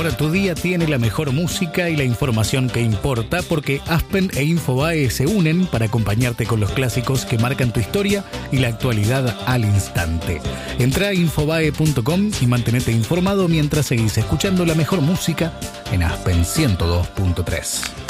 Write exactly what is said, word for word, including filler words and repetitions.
Ahora tu día tiene la mejor música y la información que importa porque Aspen e Infobae se unen para acompañarte con los clásicos que marcan tu historia y la actualidad al instante. Entra a infobae punto com y mantenete informado mientras seguís escuchando la mejor música en Aspen ciento dos punto tres.